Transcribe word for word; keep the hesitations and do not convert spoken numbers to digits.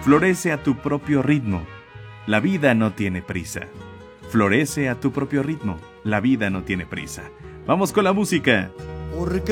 Florece a tu propio ritmo. La vida no tiene prisa. Florece a tu propio ritmo. La vida no tiene prisa. Vamos con la música. Porque